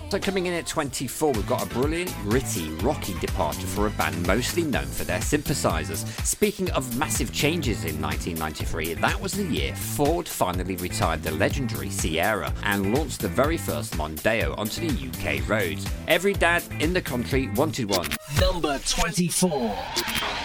So coming in at 24, we've got a brilliant, gritty, rocky departure for a band mostly known for their synthesizers. Speaking of massive changes in 1993, that was the year Ford finally retired the legendary Sierra and launched the very first Mondeo onto the UK roads. Every dad in the country wanted one. Number 24.